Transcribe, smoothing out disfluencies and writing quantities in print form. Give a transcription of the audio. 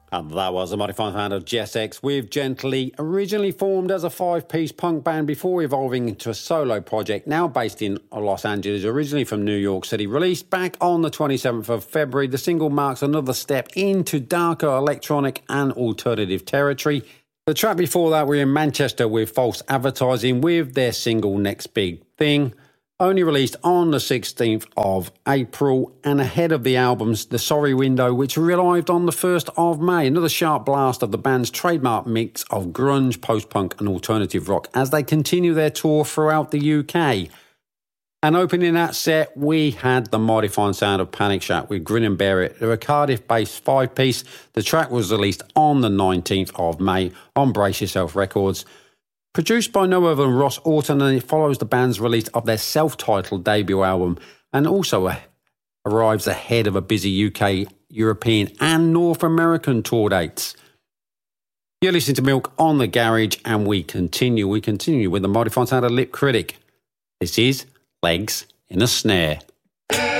And that was a modified sound of Jess X with Gently, originally formed as a 5-piece punk band before evolving into a solo project, now based in Los Angeles, originally from New York City. Released back on the 27th of February, the single marks another step into darker electronic and alternative territory. The track before that, we're in Manchester with False Advertising with their single Next Big Thing, only released on the 16th of April and ahead of the album's The Sorry Window, which arrived on the 1st of May. Another sharp blast of the band's trademark mix of grunge, post-punk and alternative rock as they continue their tour throughout the UK. And opening that set, we had the modified sound of Panic Shack with Grin and Bear It. They're a Cardiff-based 5-piece. The track was released on the 19th of May on Brace Yourself Records. Produced by no other than Ross Orton, and it follows the band's release of their self-titled debut album and also arrives ahead of a busy UK, European and North American tour dates. You're listening to Milk on the Garage, and we continue with the modified sound of Lip Critic. This is Legs in a Snare.